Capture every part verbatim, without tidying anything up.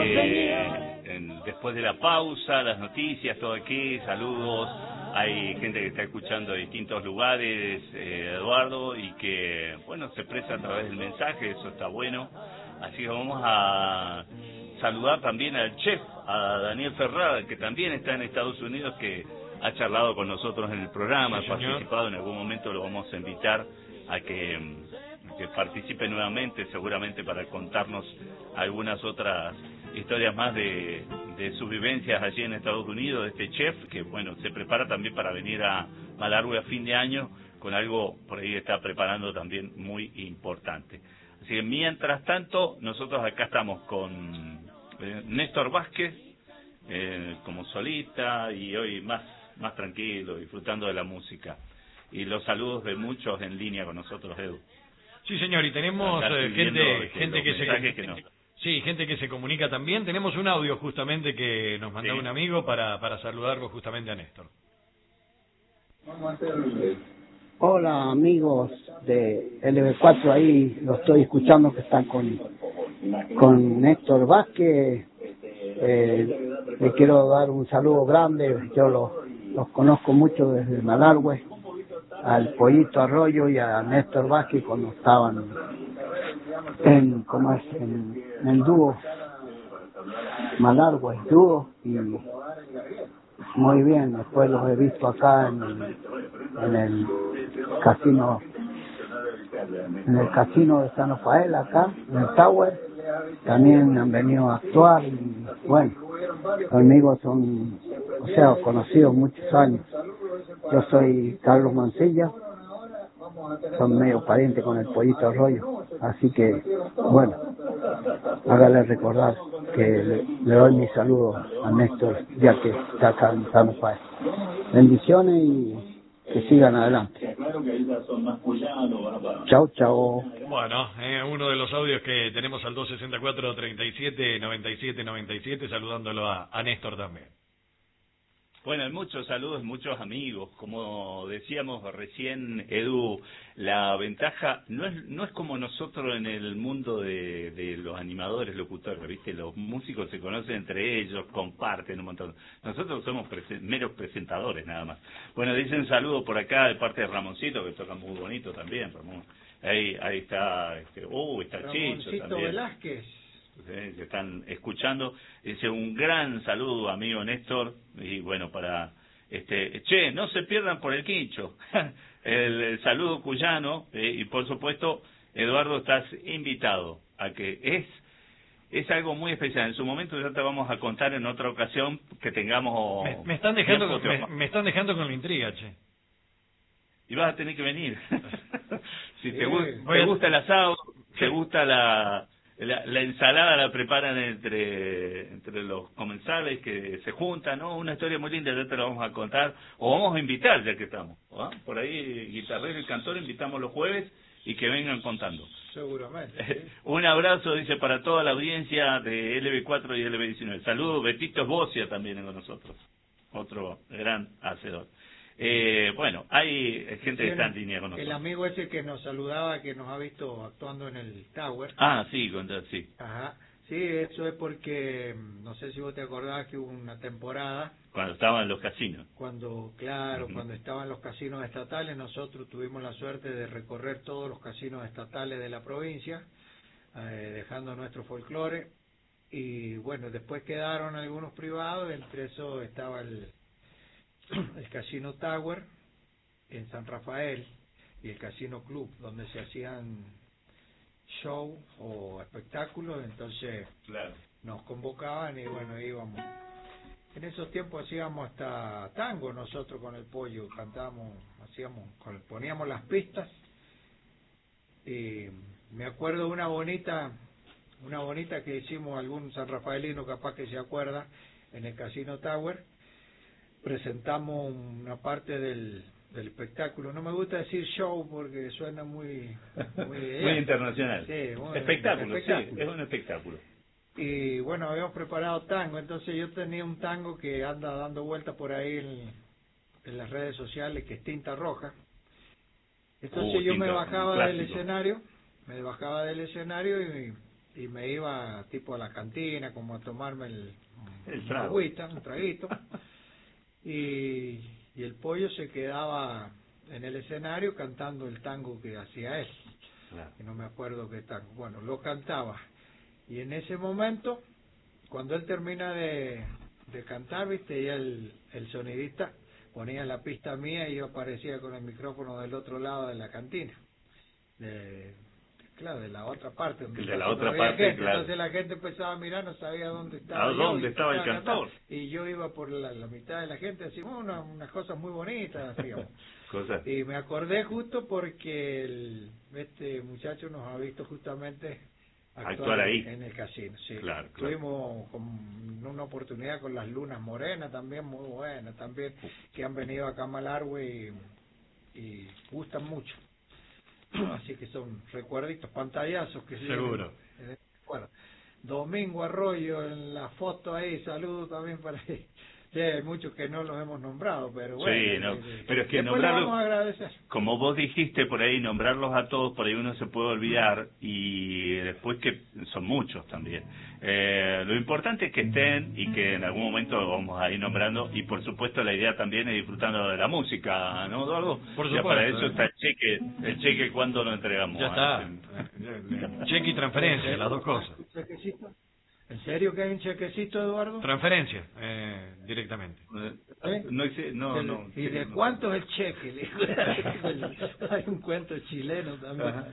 eh, en, después de la pausa, las noticias, todo aquí, saludos. Hay gente que está escuchando de distintos lugares, eh, Eduardo, y que, bueno, se expresa a través del mensaje, eso está bueno. Así que vamos a saludar también al chef, a Daniel Ferrada, que también está en Estados Unidos, que ha charlado con nosotros en el programa, sí, ha participado, en algún momento lo vamos a invitar a que, que participe nuevamente, seguramente para contarnos algunas otras historias más de, de sus vivencias allí en Estados Unidos, de este chef, que bueno, se prepara también para venir a Malargüe a fin de año, con algo por ahí está preparando también muy importante. Así que mientras tanto, nosotros acá estamos con eh, Néstor Vázquez, eh, como solista, y hoy más, más tranquilo, disfrutando de la música. Y los saludos de muchos en línea con nosotros, Edu. Sí, señor, y tenemos eh, gente, gente que se... Que no. Sí, gente que se comunica también. Tenemos un audio justamente que nos mandó sí. un amigo para, para saludarlo justamente a Néstor. Hola amigos de L B cuatro, ahí lo estoy escuchando que están con, con Néstor Vázquez. Eh, le quiero dar un saludo grande, yo los, los conozco mucho desde Malargüe, al Pollito Arroyo y a Néstor Vázquez cuando estaban en, ¿cómo es? en, en el dúo Malargüe, dúo, y muy bien, después los he visto acá en, en el casino en el casino de San Rafael, acá en el Tower, también han venido a actuar y bueno, conmigo son, o sea, conocidos muchos años. Yo soy Carlos Mancilla, son medio pariente con el Pollito Arroyo, así que bueno, hágale recordar que le, le doy mi saludo a Néstor, ya que está acá en San Rafael. Bendiciones y que sigan adelante. Chao, chao. Bueno, eh, uno de los audios que tenemos al dos sesenta y cuatro, treinta y siete, noventa y siete, noventa y siete, saludándolo a, a Néstor también. Bueno, muchos saludos, muchos amigos. Como decíamos recién, Edu, la ventaja no es no es como nosotros en el mundo de, de los animadores, locutores, ¿viste? Los músicos se conocen entre ellos, comparten un montón. Nosotros somos presen- meros presentadores, nada más. Bueno, dicen saludos por acá de parte de Ramoncito, que toca muy bonito también. Ramón. Ahí ahí está, este, uh, está Ramoncito Chicho también. Velázquez. Se están escuchando. Dice un gran saludo, amigo Néstor, y bueno, para este che, no se pierdan por el quincho el, el saludo cuyano, eh, y por supuesto, Eduardo, estás invitado a que es es algo muy especial. En su momento ya te vamos a contar en otra ocasión que tengamos me, me están dejando tiempo, me, me están dejando con la intriga, che. Y vas a tener que venir. Si sí, te, gu- te gusta el asado, te gusta la La, la ensalada la preparan entre entre los comensales que se juntan, ¿no? Una historia muy linda, ya te la vamos a contar, o vamos a invitar ya que estamos, ¿no? Por ahí, guitarrero y cantor, invitamos los jueves y que vengan contando. Seguramente. ¿Sí? Un abrazo, dice, para toda la audiencia de L B cuatro y L B diecinueve. Saludos, Betito Esbocia también con nosotros, otro gran hacedor. Eh, bueno, hay gente que está en línea con nosotros. El amigo ese que nos saludaba, que nos ha visto actuando en el Tower. Ah, sí, sí. Ajá. Sí, eso es porque, no sé si vos te acordás que hubo una temporada. Cuando estaban los casinos. Cuando, claro, Uh-huh. cuando estaban los casinos estatales, nosotros tuvimos la suerte de recorrer todos los casinos estatales de la provincia, eh, dejando nuestro folclore. Y bueno, después quedaron algunos privados, entre eso estaba el... el Casino Tower en San Rafael y el Casino Club, donde se hacían show o espectáculos, entonces claro. nos convocaban y bueno, íbamos. En esos tiempos hacíamos hasta tango nosotros con el Pollo, cantábamos, hacíamos, poníamos las pistas, y me acuerdo de una bonita, una bonita que hicimos, algún sanrafaelino capaz que se acuerda, en el Casino Tower. Presentamos una parte del, del espectáculo. No me gusta decir show porque suena muy muy, muy internacional. Sí, muy, espectáculo, espectáculo, sí, es un espectáculo. Y bueno, habíamos preparado tango, entonces yo tenía un tango que anda dando vueltas por ahí en, en las redes sociales, que es Tinta Roja. Entonces uh, yo me bajaba del escenario, me bajaba del escenario y y me iba tipo a la cantina como a tomarme el, el una trago. agüita, un traguito, y, y el Pollo se quedaba en el escenario cantando el tango que hacía él, Claro. que no me acuerdo qué tango, bueno, lo cantaba, y en ese momento, cuando él termina de, de cantar, viste, y el, el sonidista ponía la pista mía y yo aparecía con el micrófono del otro lado de la cantina, de, claro, de la otra parte, donde De la casi otra no había parte, gente. claro. Entonces la gente empezaba a mirar, no sabía dónde estaba ¿A yo, dónde y estaba el cantando. cantor? Y yo iba por la, la mitad de la gente, así, una, unas cosas muy bonitas, digamos. Cosas. Y me acordé justo porque el, este muchacho nos ha visto justamente actuar, Actuar ahí. en el casino. Sí. Claro, claro. Tuvimos con una oportunidad con las lunas morenas también, muy buenas también, que han venido acá a Malargüe y, y gustan mucho. Así que son recuerditos, pantallazos que Seguro. siguen. Bueno, Domingo Arroyo en la foto ahí, saludo también para él. Sí, hay muchos que no los hemos nombrado, pero bueno. Sí, no, eh, pero es que después le nombrarlo- vamos a agradecer. Como vos dijiste por ahí, nombrarlos a todos, por ahí uno se puede olvidar, y después que son muchos también. Eh, lo importante es que estén y que en algún momento los vamos a ir nombrando, y por supuesto la idea también es disfrutando de la música, ¿no, Eduardo? Por Ya supuesto, para eso eh. está el cheque, el cheque cuando lo entregamos. Ya está. Ah, Cheque y transferencia, las dos cosas. ¿Un chequecito? ¿En serio que hay un chequecito, Eduardo? Transferencia, eh, directamente. ¿Eh? No, hice- no, Del- no. ¿Y de no. cuánto es el cheque? Le digo. Hay un cuento chileno también. Ajá.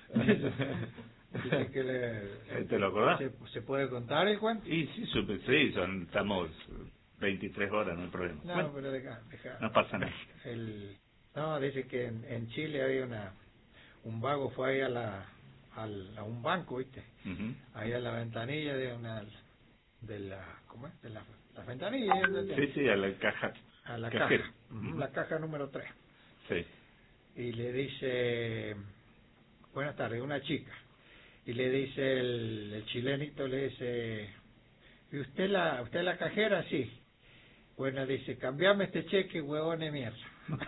Dice que le- ¿Te lo acordás? ¿Se, ¿Se puede contar el cuento? Y sí, supe- sí, son, estamos veintitrés horas, no hay problema. No, Bueno, pero deja, deja. no pasa nada. El, no, dice que en, en Chile había una un vago fue ahí a la al, a un banco, ¿viste? Ujú. Ahí a la ventanilla de una de la ¿cómo es? De la, la ventanilla Sí, sí, a la caja. a la cajera. caja, ujú, Ujú. la caja número tres. Sí. Y le dice, buenas tardes, una chica. Y le dice el, el chilenito, le dice, ¿y usted la usted la cajera? Sí. Bueno, dice, cambiame este cheque, huevón de mierda.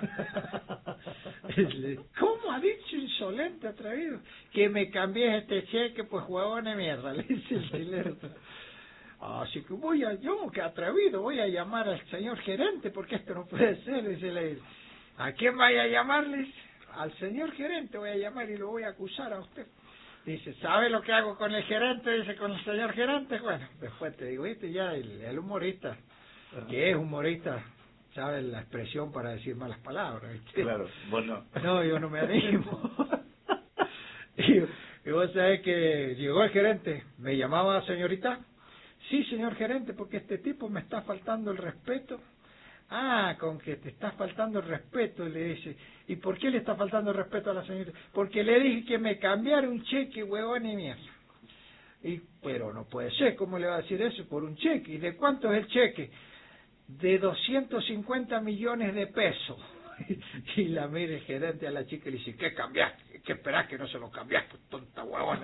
¿Cómo ha dicho insolente, atrevido? Que me cambies este cheque, pues huevón de mierda, le dice el chileno. Así que voy a, yo, que atrevido, voy a llamar al señor gerente, porque esto no puede ser, dice le ¿a quién vaya a llamarles? Al señor gerente voy a llamar y lo voy a acusar a usted. Dice, ¿sabe lo que hago con el gerente? Dice, con el señor gerente. Bueno, después te digo, viste, ya el, el humorista, que es humorista, sabe la expresión para decir malas palabras, ¿viste? Claro, bueno. No, yo no me animo. y, y vos sabés que llegó el gerente, me llamaba señorita. Sí, señor gerente, porque este tipo me está faltando el respeto. Ah, con que te está faltando el respeto, le dice. ¿Y por qué le está faltando el respeto a la señorita? Porque le dije que me cambiara un cheque, huevón y mierda. Y, pero no puede ser, ¿cómo le va a decir eso? Por un cheque. ¿Y de cuánto es el cheque? De doscientos cincuenta millones de pesos. Y la mira el gerente a la chica y le dice, ¿qué cambiaste? ¿Qué esperás que no se lo cambiaste, tonta huevona?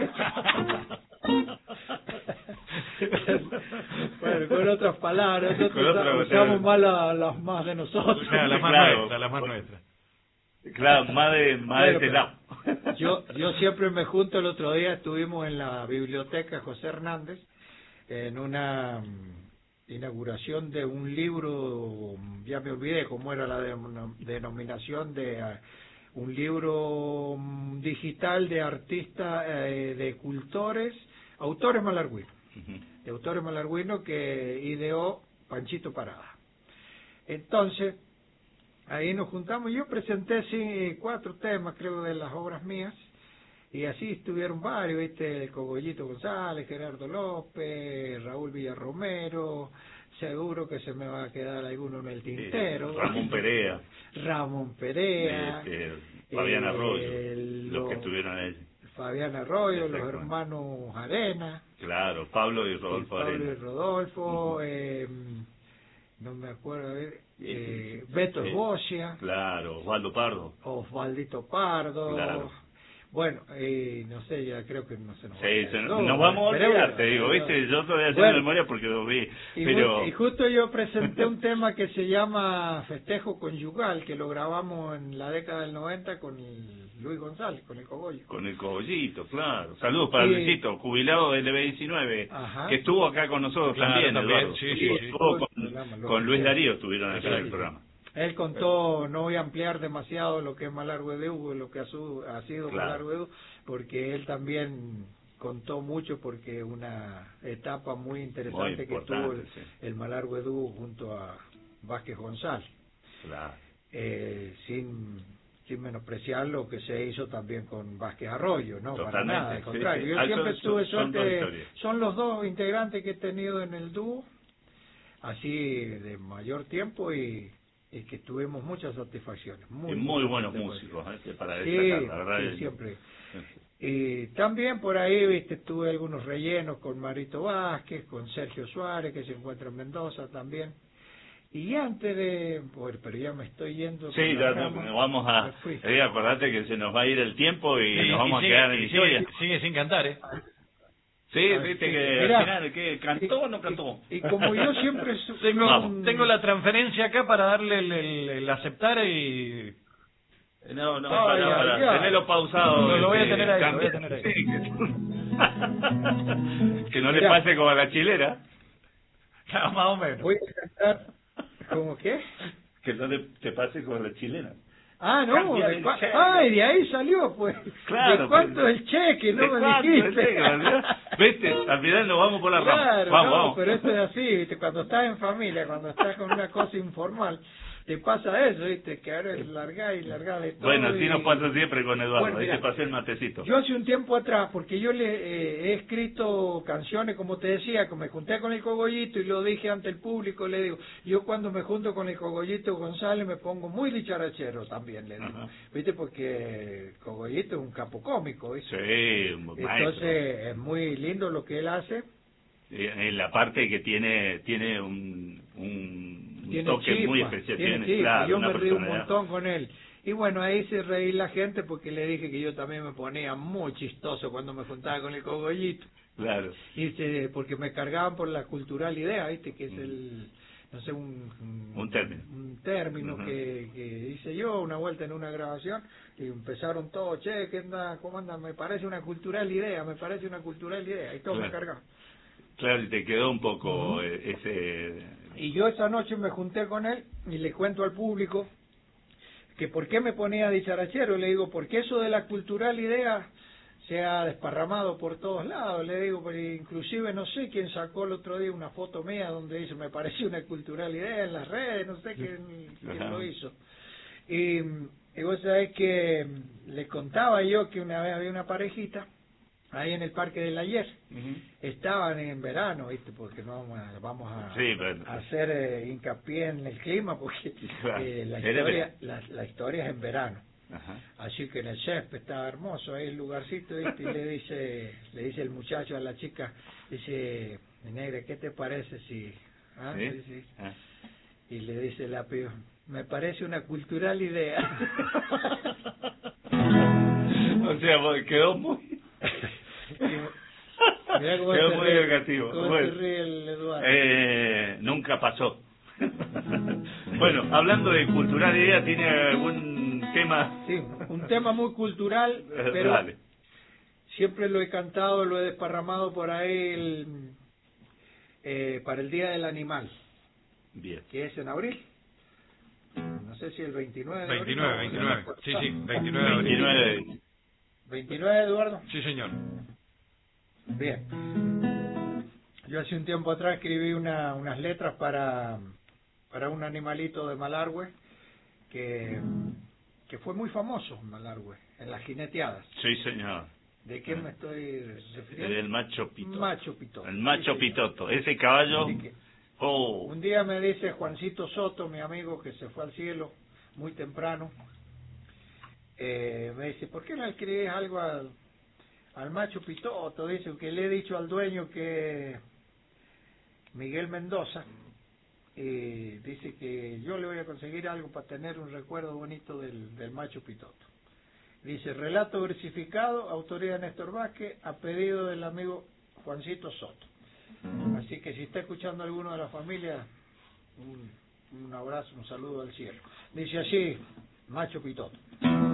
Bueno, con otras palabras, nosotros Con otra- usamos más la- las más de nosotros. Claro, la más Claro. nuestra, la más nuestra. Claro, más de, más Bueno, de este pero lado. Yo, yo siempre me junto, el otro día estuvimos en la biblioteca José Hernández, en una mm, inauguración de un libro, ya me olvidé cómo era la denom- denominación de ah, un libro mm, digital de artistas, eh, de cultores, autores malargüinos, Ujú. de autores malargüinos que ideó Panchito Parada. Entonces, ahí nos juntamos, yo presenté sí, cuatro temas, creo, de las obras mías, y así estuvieron varios, ¿viste? Cogollito González, Gerardo López, Raúl Villarromero, seguro que se me va a quedar alguno en el tintero. Eh, Ramón Perea, Ramón Perea, este, Fabián eh, Arroyo, el- los que estuvieron ahí. Fabián Arroyo, los Exacto. hermanos Arena, Claro, Pablo y Rodolfo Pablo Arena. y Rodolfo, Ujú. eh, no me acuerdo, a ver, Sí, eh, sí, sí. Beto Sí. Esbocia, Claro, Osvaldo Pardo. Osvaldito Pardo, Claro. bueno, eh, no sé, ya creo que no se nos va a Sí, quedar se- todo, nos vamos a pero olvidar, bueno, te digo, pero- viste, yo estoy haciendo Bueno. memoria porque lo vi, Y, pero... ju- y justo yo presenté un tema que se llama Festejo Conyugal, que lo grabamos en la década del noventa con el- Luis González, con el cogollo. Con el cogollito, claro. Saludos para Sí. Luisito, jubilado del B diecinueve, Ajá. que estuvo acá con nosotros Claro, también, también, Eduardo. sí, sí, sí. Estuvo con, Programa, lo con que Luis sea. Darío, estuvieron acá en Sí. el programa. Él contó, no voy a ampliar demasiado lo que es Malargüe de Hugo, lo que ha, su, ha sido Claro. Malargüe de Hugo, porque él también contó mucho, porque una etapa muy interesante Muy que tuvo el, importante, sí. el Malargüe de Hugo junto a Vázquez González, Claro. eh, sin, sin menospreciar lo que se hizo también con Vázquez Arroyo, no, para Totalmente, nada, al sí, contrario. sí. Yo Ah, siempre son- tuve son suerte, dos de- historias. son los dos integrantes que he tenido en el dúo, así de mayor tiempo, y y que tuvimos muchas satisfacciones. Muy, y muy muchas buenos satisfacciones. músicos, ¿eh? Para Sí, destacar, la verdad. sí, es- siempre. Sí. Y también por ahí, viste, tuve algunos rellenos con Marito Vázquez, con Sergio Suárez, que se encuentra en Mendoza también. Y antes de... Bueno, pero ya me estoy yendo. Sí, con ya la no- rama. vamos Me a... fui. Eh, acordate que se nos va a ir el tiempo y Y- nos vamos y a quedar en sigue, y historia. sigue, sigue sin cantar, ¿eh? Sí, Ah, viste sí. que Mirá, al final, ¿qué? ¿Cantó o no cantó? Y, y como yo siempre... su- Tengo, Vamos. tengo la transferencia acá para darle el, el- el aceptar y... No, no, Ay, para, ay, para, ay. tenelo pausado. Lo- lo voy a este, tener ahí, lo cambia. voy a tener ahí. Sí, que... que no le Mirá. pase como a la chilera, Claro, más o menos. Voy a cantar... ¿Cómo qué? que no le te pase como a la chilena. Ah, no, Cambia de el cua- cheque. ay, de ahí salió, pues. Claro, ¿De cuánto pues, es el cheque? No ¿De me cuánto dijiste. el cheque, verdad? Viste, al final nos vamos por la rama. Claro, Vamos, no, vamos. pero esto es así, ¿viste? Cuando estás en familia, cuando estás con una cosa informal, te pasa eso, ¿viste? Que ahora es largar y largar de todo. Bueno, así y- nos pasa siempre con Eduardo. Bueno, Ahí mira, te pasé el matecito. Yo hace un tiempo atrás, porque yo le eh, he escrito canciones, como te decía, que me junté con el Cogollito y lo dije ante el público, le digo, yo cuando me junto con el Cogollito González me pongo muy dicharachero también, le digo, Ajá. ¿viste? Porque el Cogollito es un capo cómico, ¿viste? Sí, un maestro. Entonces es muy lindo lo que él hace. Eh, En la parte que tiene tiene un, un, un Tiene toque chispa, muy especial. tiene Tiene, chispa, claro, yo una me río un personalidad. montón con él. Y bueno, ahí se reí la gente porque le dije que yo también me ponía muy chistoso cuando me juntaba con el Cogollito. Claro. Y se- porque me cargaban por la cultural idea, ¿viste? Que es el, no sé, un... Un término. Un término Ujú. que, que hice yo una vuelta en una grabación y empezaron todos, che, ¿qué anda? ¿Cómo anda? Me parece una cultural idea, me parece una cultural idea. Y todos me Claro. cargaban. Claro, y te quedó un poco eh, ese... Y yo esa noche me junté con él y le cuento al público que por qué me ponía dicharachero. Le digo, porque eso de la cultural idea se ha desparramado por todos lados. Le digo, pero inclusive no sé quién sacó el otro día una foto mía donde dice, me pareció una cultural idea en las redes, no sé quién, quién Ajá. lo hizo. Y, y vos sabés que le contaba yo que una vez había una parejita ahí en el Parque del Ayer. Ujú. Estaban en verano, ¿viste? Porque no vamos a, vamos a, Sí, pero- a hacer eh, hincapié en el clima, porque Claro. eh, la, Era historia, verano. la, la historia es en verano. Ajá. Así que en el césped estaba hermoso ahí el lugarcito, ¿viste? Y le dice, le dice el muchacho a la chica, dice, negra, ¿qué te parece si...? ¿Ah? ¿Sí? Sí, sí. Ah. Y le dice la piba, me parece una cultural idea. O sea, vos- quedó muy... Mirá cómo Quedó se muy ríe, educativo. cómo Bueno. se ríe el Eduardo. Eh, nunca pasó. Bueno, hablando de cultural idea, ¿tiene algún tema? Sí, un tema muy cultural, Eh, pero dale. siempre lo he cantado, lo he desparramado por ahí el, eh, para el Día del Animal, Bien. que es en abril. No sé si el veintinueve de abril. veintinueve, veintinueve. Sí, sí, veintinueve de abril. veintinueve de... veintinueve, Eduardo. Sí, señor. Bien. Yo hace un tiempo atrás escribí una, unas letras para, para un animalito de Malargüe que, que fue muy famoso en Malargüe, en las jineteadas. Sí, señor. ¿De qué me estoy refiriendo? El macho pitoto. Macho Pitoto. El macho Sí, señor. pitoto. Ese caballo... Así que, Oh, un día me dice Juancito Soto, mi amigo que se fue al cielo muy temprano, eh, me dice, ¿por qué no escribís algo al, al macho Pitoto? Dice que le he dicho al dueño que Miguel Mendoza, y dice que yo le voy a conseguir algo para tener un recuerdo bonito del, del macho Pitoto. Dice, relato versificado, autoría de Néstor Vázquez, a pedido del amigo Juancito Soto. Así que si está escuchando alguno de la familia, un, un abrazo, un saludo al cielo. Dice así, macho Pitoto.